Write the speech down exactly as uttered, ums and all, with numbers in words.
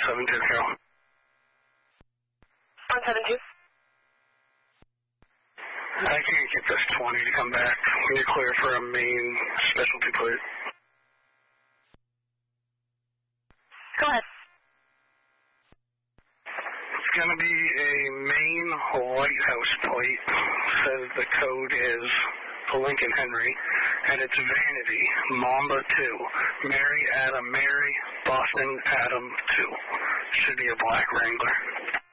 seven two zero. one seven two. I can't get this twenty to come back. We need to clear for a main specialty plate. Go ahead. It's going to be a main lighthouse plate. Says the code is Lincoln Henry, and it's Vanity, Mamba two, Mary Adam Mary, Boston Adam two. Should be a black Wrangler.